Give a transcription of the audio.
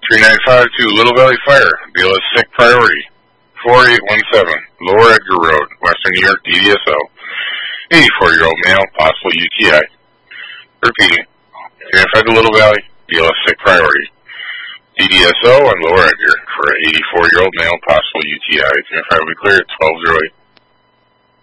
395 to Little Valley Fire, BLS sick priority. 4817, Lower Edgar Road, Western New York, DDSO. 84-year-old male, possible UTI. Repeating. 395 to Little Valley, BLS sick priority. DDSO on Lower Edgar for an 84-year-old male, possible UTI. 395 will be clear at 1208.